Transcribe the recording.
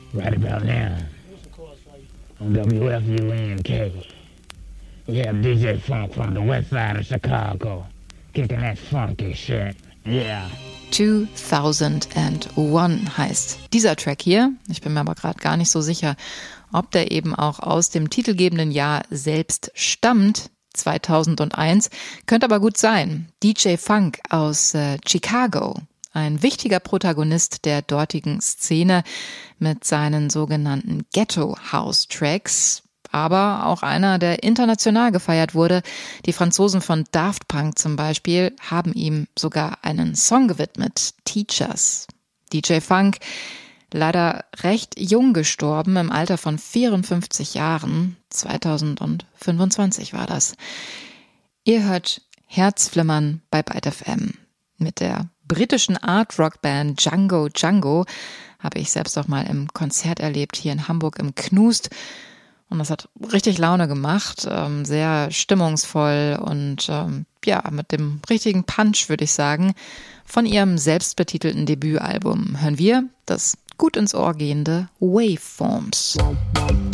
Right about now, on WFUNK, we have DJ Funk from the west side of Chicago, kicking that funky shit. Yeah. 2001 heißt dieser Track hier. Ich bin mir aber gerade gar nicht so sicher, ob der eben auch aus dem titelgebenden Jahr selbst stammt. 2001. Könnte aber gut sein. DJ Funk aus Chicago. Ein wichtiger Protagonist der dortigen Szene mit seinen sogenannten Ghetto-House-Tracks. Aber auch einer, der international gefeiert wurde. Die Franzosen von Daft Punk zum Beispiel haben ihm sogar einen Song gewidmet, Teachers. DJ Funk, leider recht jung gestorben, im Alter von 54 Jahren, 2025 war das. Ihr hört Herzflimmern bei Byte FM. Mit der britischen Art-Rock-Band Django Django habe ich selbst auch mal im Konzert erlebt, hier in Hamburg im Knust. Und das hat richtig Laune gemacht, sehr stimmungsvoll und mit dem richtigen Punch, würde ich sagen. Von ihrem selbstbetitelten Debütalbum hören wir das gut ins Ohr gehende Waveforms.